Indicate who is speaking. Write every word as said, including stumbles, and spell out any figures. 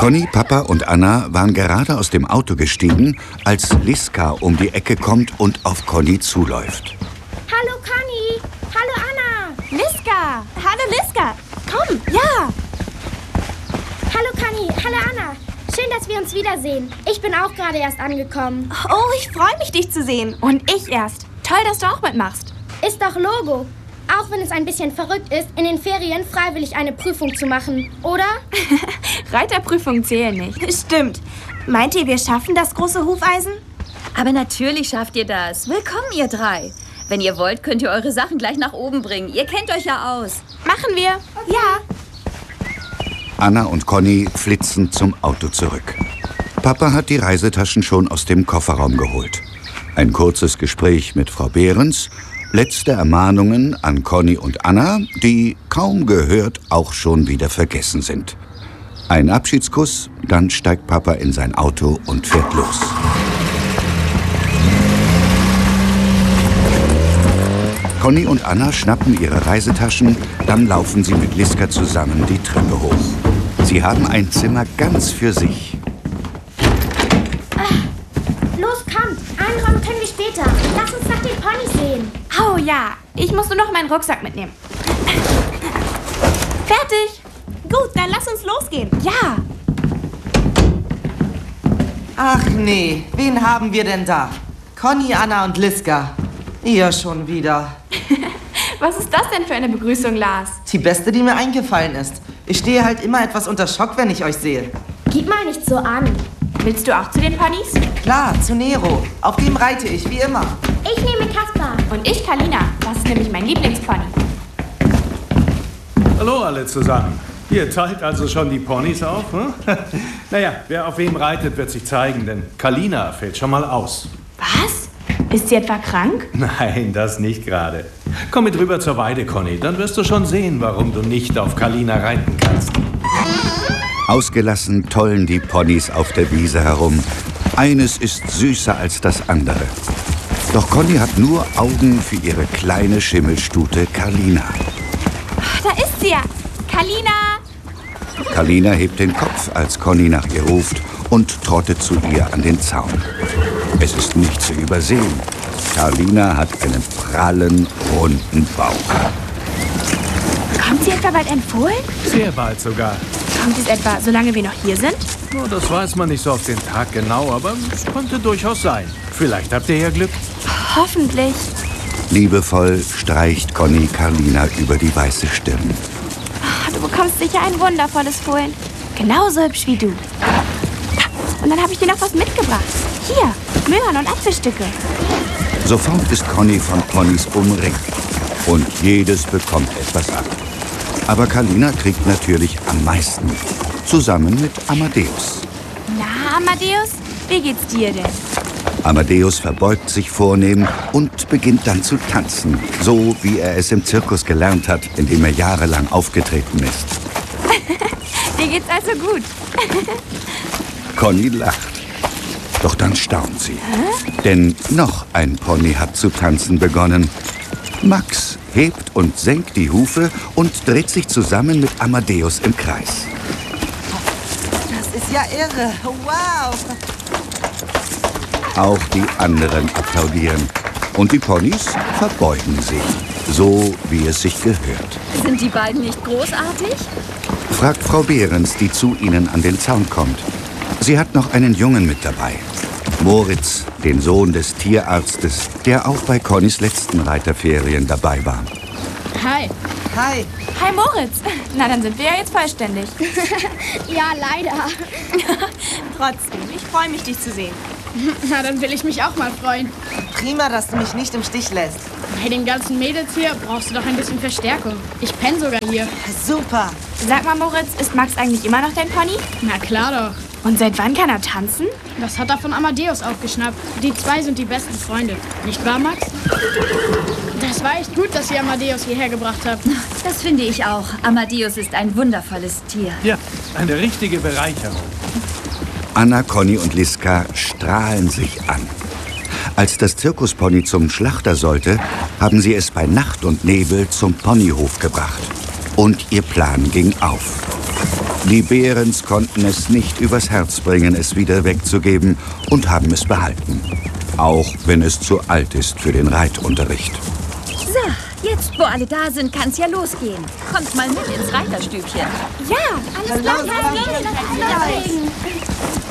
Speaker 1: Conny, Papa und Anna waren gerade aus dem Auto gestiegen, als Liska um die Ecke kommt und auf Conny zuläuft.
Speaker 2: Hallo Conny! Hallo Anna!
Speaker 3: Liska! Hallo Liska! Komm, ja!
Speaker 2: Hallo Conny! Hallo Anna! Schön, dass wir uns wiedersehen. Ich bin auch gerade erst angekommen.
Speaker 3: Oh, ich freue mich, dich zu sehen. Und ich erst. Toll, dass du auch mitmachst.
Speaker 2: Ist doch Logo. Auch wenn es ein bisschen verrückt ist, in den Ferien freiwillig eine Prüfung zu machen, oder?
Speaker 3: Reiterprüfungen zählen nicht. Stimmt. Meint ihr, wir schaffen das große Hufeisen?
Speaker 4: Aber natürlich schafft ihr das. Willkommen, ihr drei. Wenn ihr wollt, könnt ihr eure Sachen gleich nach oben bringen. Ihr kennt euch ja aus.
Speaker 3: Machen wir. Okay. Ja.
Speaker 1: Anna und Conny flitzen zum Auto zurück. Papa hat die Reisetaschen schon aus dem Kofferraum geholt. Ein kurzes Gespräch mit Frau Behrens, letzte Ermahnungen an Conny und Anna, die kaum gehört auch schon wieder vergessen sind. Ein Abschiedskuss, dann steigt Papa in sein Auto und fährt los. Conny und Anna schnappen ihre Reisetaschen, dann laufen sie mit Liska zusammen die Treppe hoch. Sie haben ein Zimmer ganz für sich.
Speaker 2: Los, kommt! Einräumen können wir später. Lass uns nach den Ponys sehen.
Speaker 3: Oh ja, ich muss nur noch meinen Rucksack mitnehmen. Fertig! Gut, dann lass uns losgehen. Ja!
Speaker 5: Ach nee, wen haben wir denn da? Conny, Anna und Liska. Ihr schon wieder.
Speaker 3: Was ist das denn für eine Begrüßung, Lars?
Speaker 5: Die beste, die mir eingefallen ist. Ich stehe halt immer etwas unter Schock, wenn ich euch sehe.
Speaker 2: Gib mal nicht so an.
Speaker 3: Willst du auch zu den Ponys?
Speaker 5: Klar, zu Nero. Auf dem reite ich, wie immer.
Speaker 2: Ich nehme Kaspar.
Speaker 3: Und ich Kalina. Das ist nämlich mein Lieblingspony.
Speaker 6: Hallo alle zusammen. Ihr teilt also schon die Ponys auf, hm? Naja, wer auf wem reitet, wird sich zeigen, denn Kalina fällt schon mal aus.
Speaker 3: Was? Ist sie etwa krank?
Speaker 6: Nein, das nicht gerade. Komm mit rüber zur Weide, Conny. Dann wirst du schon sehen, warum du nicht auf Kalina reiten kannst.
Speaker 1: Ausgelassen tollen die Ponys auf der Wiese herum. Eines ist süßer als das andere. Doch Conny hat nur Augen für ihre kleine Schimmelstute Kalina.
Speaker 3: Da ist sie ja. Kalina!
Speaker 1: Kalina hebt den Kopf, als Conny nach ihr ruft und trottet zu ihr an den Zaun. Es ist nicht zu übersehen. Kalina hat einen prallen, runden Bauch.
Speaker 3: Kommt sie etwa bald empfohlen?
Speaker 6: Sehr bald sogar.
Speaker 3: Kommt es etwa, solange wir noch hier sind?
Speaker 6: Oh, das weiß man nicht so auf den Tag genau, aber es könnte durchaus sein. Vielleicht habt ihr ja Glück.
Speaker 3: Hoffentlich.
Speaker 1: Liebevoll streicht Conny Kalina über die weiße Stirn.
Speaker 3: Oh, du bekommst sicher ein wundervolles Fohlen. Genauso hübsch wie du. Und dann habe ich dir noch was mitgebracht. Hier, Möhren und Apfelstücke.
Speaker 1: Sofort ist Conny von Ponys umringt. Und jedes bekommt etwas ab. Aber Kalina kriegt natürlich am meisten. Zusammen mit Amadeus.
Speaker 3: Na, Amadeus, wie geht's dir denn?
Speaker 1: Amadeus verbeugt sich vornehm und beginnt dann zu tanzen. So wie er es im Zirkus gelernt hat, in dem er jahrelang aufgetreten ist.
Speaker 3: Dir geht's also gut.
Speaker 1: Conny lacht. Doch dann staunt sie. Hä? Denn noch ein Pony hat zu tanzen begonnen. Max hebt und senkt die Hufe und dreht sich zusammen mit Amadeus im Kreis.
Speaker 5: Das ist ja irre. Wow.
Speaker 1: Auch die anderen applaudieren. Und die Ponys verbeugen sich. So, wie es sich gehört.
Speaker 4: Sind die beiden nicht großartig?
Speaker 1: Fragt Frau Behrens, die zu ihnen an den Zaun kommt. Sie hat noch einen Jungen mit dabei. Moritz, den Sohn des Tierarztes, der auch bei Connys letzten Reiterferien dabei war.
Speaker 3: Hi.
Speaker 5: Hi.
Speaker 3: Hi, Moritz. Na, dann sind wir ja jetzt vollständig.
Speaker 2: Ja, leider.
Speaker 3: Trotzdem, ich freue mich, dich zu sehen.
Speaker 7: Na, dann will ich mich auch mal freuen.
Speaker 5: Prima, dass du mich nicht im Stich lässt.
Speaker 7: Bei den ganzen Mädels hier brauchst du doch ein bisschen Verstärkung. Ich penne sogar hier.
Speaker 5: Super.
Speaker 3: Sag mal, Moritz, ist Max eigentlich immer noch dein Pony?
Speaker 7: Na klar doch.
Speaker 3: Und seit wann kann er tanzen?
Speaker 7: Das hat er von Amadeus aufgeschnappt. Die zwei sind die besten Freunde. Nicht wahr, Max? Das war echt gut, dass ihr Amadeus hierher gebracht habt.
Speaker 4: Das finde ich auch. Amadeus ist ein wundervolles Tier.
Speaker 6: Ja, eine richtige Bereicherung.
Speaker 1: Anna, Conny und Liska strahlen sich an. Als das Zirkuspony zum Schlachter sollte, haben sie es bei Nacht und Nebel zum Ponyhof gebracht. Und ihr Plan ging auf. Die Behrens konnten es nicht übers Herz bringen, es wieder wegzugeben und haben es behalten. Auch wenn es zu alt ist für den Reitunterricht.
Speaker 4: So, jetzt, wo alle da sind, kann's ja losgehen. Kommt mal mit ins Reiterstübchen.
Speaker 2: Ja, alles klar.